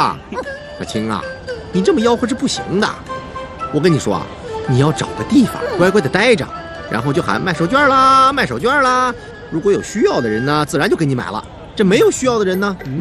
了。小青啊，你这么吆喝是不行的。我跟你说啊，你要找个地方乖乖的待着，然后就喊卖手绢啦，卖手绢啦。如果有需要的人呢，自然就给你买了。这没有需要的人呢，